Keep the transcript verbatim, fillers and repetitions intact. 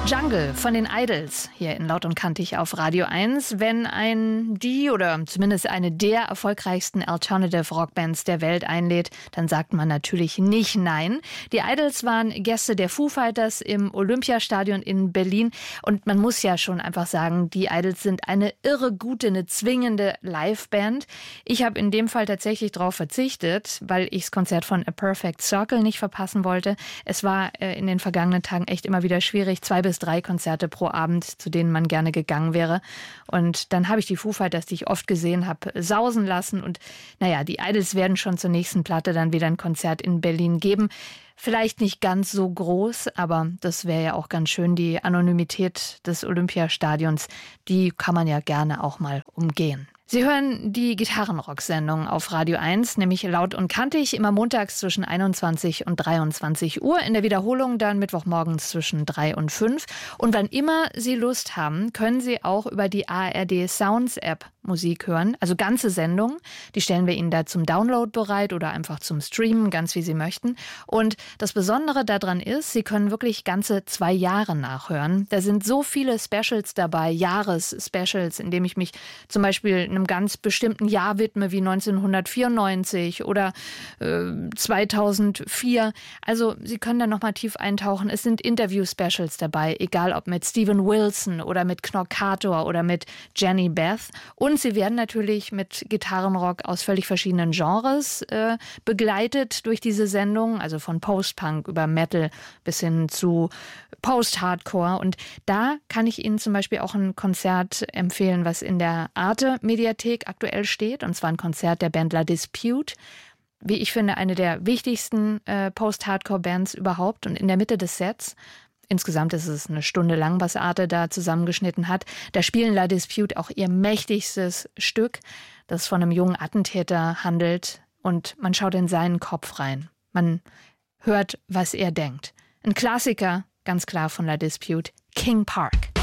Jungle von den Idols hier in Laut und Kantig auf Radio eins. Wenn ein die oder zumindest eine der erfolgreichsten Alternative Rockbands der Welt einlädt, dann sagt man natürlich nicht nein. Die Idols waren Gäste der Foo Fighters im Olympiastadion in Berlin und man muss ja schon einfach sagen, die Idols sind eine irre gute, eine zwingende Liveband. Ich habe in dem Fall tatsächlich darauf verzichtet, weil ich das Konzert von A Perfect Circle nicht verpassen wollte. Es war äh, in den vergangenen Tagen echt immer wieder schwierig, zwei bis drei Konzerte pro Abend, zu denen man gerne gegangen wäre. Und dann habe ich die Foo Fighters, die ich oft gesehen habe, sausen lassen. Und naja, die Idols werden schon zur nächsten Platte dann wieder ein Konzert in Berlin geben. Vielleicht nicht ganz so groß, aber das wäre ja auch ganz schön. Die Anonymität des Olympiastadions, die kann man ja gerne auch mal umgehen. Sie hören die Gitarrenrock-Sendung auf Radio eins, nämlich Laut und Kantig, immer montags zwischen einundzwanzig und dreiundzwanzig Uhr, in der Wiederholung dann mittwochmorgens zwischen drei und fünf. Und wann immer Sie Lust haben, können Sie auch über die A R D Sounds App Musik hören, also ganze Sendungen. Die stellen wir Ihnen da zum Download bereit oder einfach zum Streamen, ganz wie Sie möchten. Und das Besondere daran ist, Sie können wirklich ganze zwei Jahre nachhören. Da sind so viele Specials dabei, Jahres-Specials, in dem ich mich zum Beispiel einem ganz bestimmten Jahr widme, wie neunzehnhundertvierundneunzig oder äh, zweitausendvier. Also Sie können da nochmal tief eintauchen. Es sind Interview-Specials dabei, egal ob mit Steven Wilson oder mit Knockator oder mit Jenny Beth. Und sie werden natürlich mit Gitarrenrock aus völlig verschiedenen Genres äh, begleitet durch diese Sendung, also von Post-Punk über Metal bis hin zu Post-Hardcore. Und da kann ich Ihnen zum Beispiel auch ein Konzert empfehlen, was in der Arte-Mediathek aktuell steht, und zwar ein Konzert der Band La Dispute. Wie ich finde, eine der wichtigsten äh, Post-Hardcore-Bands überhaupt. Und in der Mitte des Sets, insgesamt ist es eine Stunde lang, was Arte da zusammengeschnitten hat, da spielen La Dispute auch ihr mächtigstes Stück, das von einem jungen Attentäter handelt, und man schaut in seinen Kopf rein. Man hört, was er denkt. Ein Klassiker, ganz klar, von La Dispute, King Park.